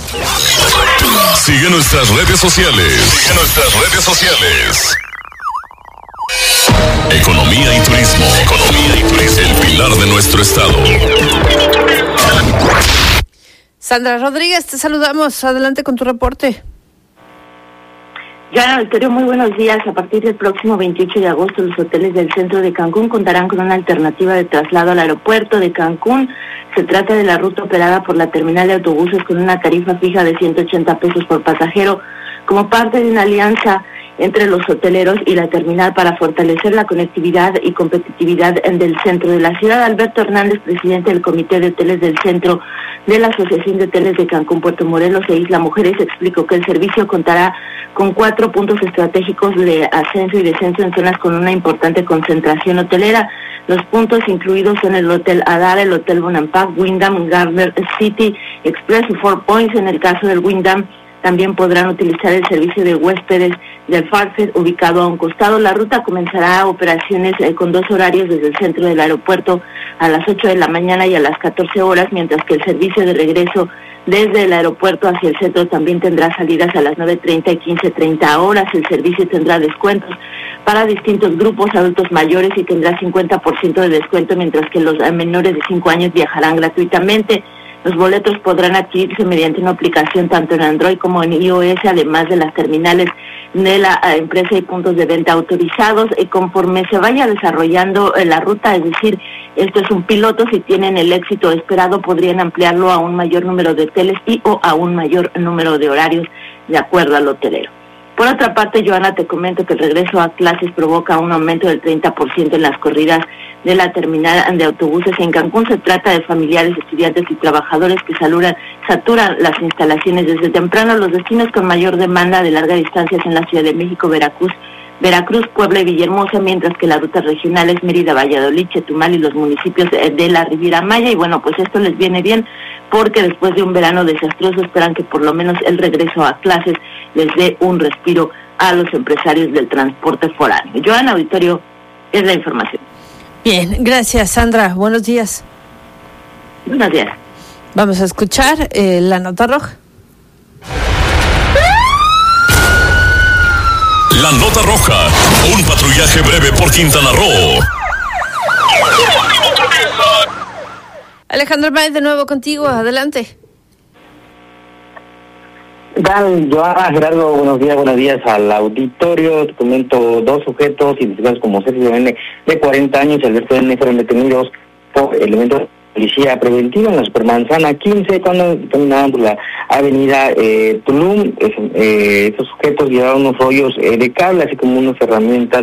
Sigue nuestras redes sociales. Economía y turismo. El pilar de nuestro estado. Sandra Rodríguez, te saludamos. Adelante con tu reporte. Joana Auditorio, muy buenos días. A partir del próximo 28 de agosto, los hoteles del centro de Cancún contarán con una alternativa de traslado al aeropuerto de Cancún. Se trata de la ruta operada por la terminal de autobuses con una tarifa fija de 180 pesos por pasajero, como parte de una alianza entre los hoteleros y la terminal para fortalecer la conectividad y competitividad del centro de la ciudad. Alberto Hernández, presidente del Comité de Hoteles del Centro de la Asociación de Hoteles de Cancún, Puerto Morelos e Isla Mujeres, explicó que el servicio contará con 4 puntos estratégicos de ascenso y descenso en zonas con una importante concentración hotelera. Los puntos incluidos son el Hotel Adara, el Hotel Bonampak, Wyndham, Garner City Express y Four Points. En el caso del Wyndham, también podrán utilizar el servicio de huéspedes del Farfetch ubicado a un costado. La ruta comenzará operaciones con 2 horarios desde el centro del aeropuerto a las 8 de la mañana y a las 14 horas, mientras que el servicio de regreso desde el aeropuerto hacia el centro también tendrá salidas a las 9:30 y 15:30 horas. El servicio tendrá descuentos para distintos grupos, adultos mayores, y tendrá 50% de descuento, mientras que los menores de 5 años viajarán gratuitamente. Los boletos podrán adquirirse mediante una aplicación tanto en Android como en iOS, además de las terminales de la empresa y puntos de venta autorizados. Conforme se vaya desarrollando la ruta, es decir, esto es un piloto, si tienen el éxito esperado podrían ampliarlo a un mayor número de hoteles y o a un mayor número de horarios de acuerdo al hotelero. Por otra parte, Joana, te comento que el regreso a clases provoca un aumento del 30% en las corridas de la terminal de autobuses en Cancún. Se trata de familiares, estudiantes y trabajadores que saturan las instalaciones desde temprano. Los destinos con mayor demanda de larga distancia en la Ciudad de México, Veracruz, Puebla y Villahermosa, mientras que las rutas regionales Mérida, Valladolid, Chetumal y los municipios de la Riviera Maya. Y bueno, pues esto les viene bien porque después de un verano desastroso esperan que por lo menos el regreso a clases les dé un respiro a los empresarios del transporte foráneo. Joana, Auditorio, es la información. Bien, gracias Sandra, buenos días. Buenos días. Vamos a escuchar la nota roja. La nota roja, un patrullaje breve por Quintana Roo. Alejandro May, de nuevo contigo, adelante. ¿Qué tal, Joana, Gerardo? Buenos días al auditorio. Te comento, 2 sujetos identificados como Sergio N., de 40 años, y Alberto N., fueron detenidos por elementos de policía preventiva en la Supermanzana 15, cuando caminaban por la avenida Tulum. Estos sujetos llevaban unos rollos de cable, así como unas herramientas,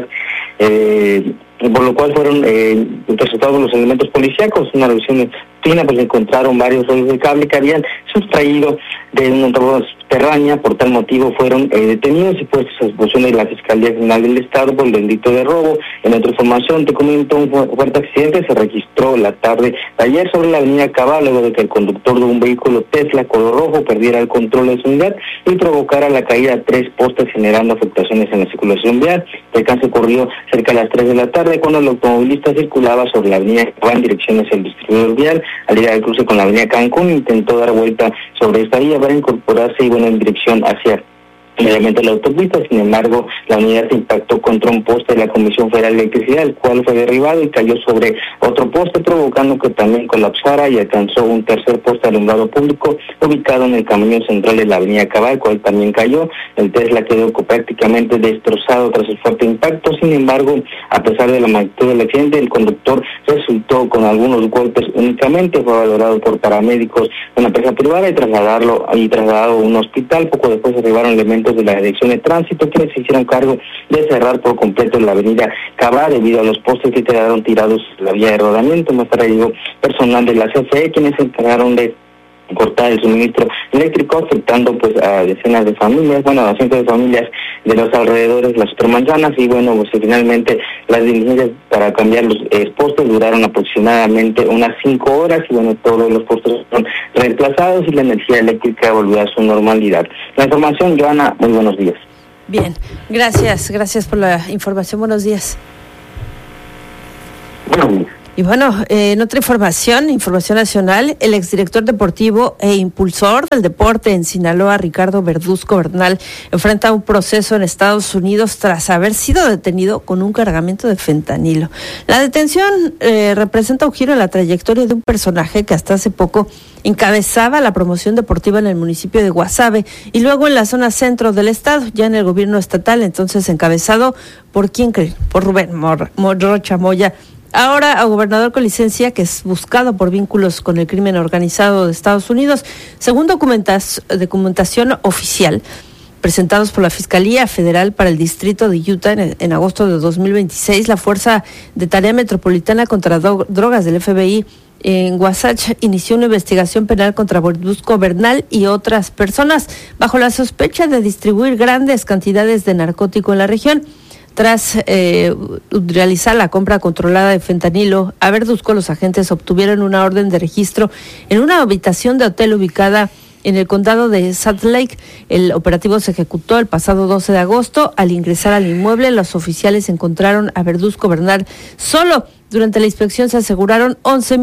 por lo cual fueron interceptados los elementos policíacos. Una revisión rutina, pues encontraron varios rollos de cable que habían sustraído de una entrada subterránea. Por tal motivo fueron detenidos y puestos a disposición de la Fiscalía General del Estado por el delito de robo. En otra información, te comento, un fuerte accidente se registró la tarde de ayer sobre la avenida Cabal, luego de que el conductor de un vehículo Tesla color rojo perdiera el control de su unidad y provocara la caída de 3 postes, generando afectaciones en la circulación vial. El alcance ocurrió cerca de las 3 de la tarde, cuando el automovilista circulaba sobre la avenida Cabal en dirección hacia el distribuidor vial. Al llegar al cruce con la avenida Cancún, intentó dar vuelta sobre esta vía para incorporarse y en dirección hacia el elemento de la autopista. Sin embargo, la unidad se impactó contra un poste de la Comisión Federal de Electricidad, el cual fue derribado y cayó sobre otro poste, provocando que también colapsara, y alcanzó un tercer poste de alumbrado público ubicado en el camino central de la avenida Cabal, el cual también cayó. El Tesla quedó prácticamente destrozado tras el fuerte impacto. Sin embargo, a pesar de la magnitud del accidente, el conductor resultó con algunos golpes únicamente. Fue valorado por paramédicos de una empresa privada y trasladado a un hospital. Poco después arribaron elementos de la Dirección de Tránsito, quienes se hicieron cargo de cerrar por completo la avenida Cabal debido a los postes que quedaron tirados en la vía de rodamiento. Más tarde llegó personal de la CFE, quienes se encargaron de cortar el suministro eléctrico, afectando pues a decenas de familias, a cientos de familias de los alrededores de las Supermanzanas. Y pues finalmente las diligencias para cambiar los postes duraron aproximadamente unas 5 horas, y todos los postes fueron reemplazados y la energía eléctrica volvió a su normalidad. La información, Joana, muy buenos días. Bien, gracias por la información, buenos días. Buenos días. Y bueno, en otra información nacional, el exdirector deportivo e impulsor del deporte en Sinaloa, Ricardo Verduzco Bernal, enfrenta un proceso en Estados Unidos tras haber sido detenido con un cargamento de fentanilo. La detención representa un giro en la trayectoria de un personaje que hasta hace poco encabezaba la promoción deportiva en el municipio de Guasave y luego en la zona centro del estado, ya en el gobierno estatal, entonces encabezado por ¿quién creen? Por Rubén Rocha Moya. Ahora, gobernador con licencia, que es buscado por vínculos con el crimen organizado de Estados Unidos. Según documentación oficial presentados por la Fiscalía Federal para el Distrito de Utah en agosto de 2026, la Fuerza de Tarea Metropolitana contra Drogas del FBI en Wasatch inició una investigación penal contra Verduzco Bernal y otras personas bajo la sospecha de distribuir grandes cantidades de narcótico en la región. Tras realizar la compra controlada de fentanilo, a Verduzco los agentes obtuvieron una orden de registro en una habitación de hotel ubicada en el condado de Salt Lake. El operativo se ejecutó el pasado 12 de agosto. Al ingresar al inmueble, los oficiales encontraron a Verduzco Bernal solo. Durante la inspección se aseguraron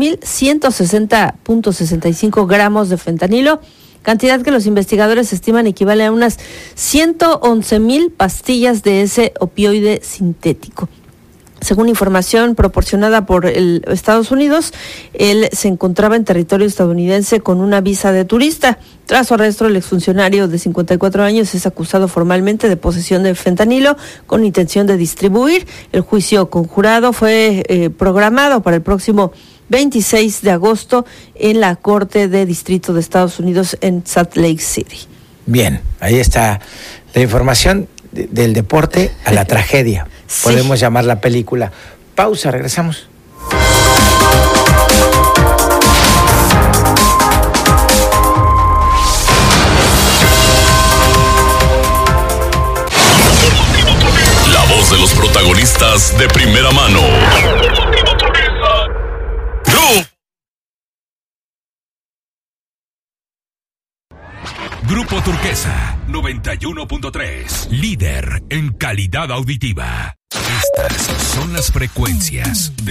11.160.65 gramos de fentanilo, cantidad que los investigadores estiman equivale a unas 111,000 pastillas de ese opioide sintético. Según información proporcionada por Estados Unidos, él se encontraba en territorio estadounidense con una visa de turista. Tras su arresto, el exfuncionario de 54 años es acusado formalmente de posesión de fentanilo con intención de distribuir. El juicio conjurado fue programado para el próximo 26 de agosto en la Corte de Distrito de Estados Unidos en Salt Lake City. Bien, ahí está la información del deporte a la tragedia. Sí. Podemos llamar la película. Pausa, regresamos. La voz de los protagonistas de primera mano. Grupo Turquesa 91.3, líder en calidad auditiva. Estas son las frecuencias de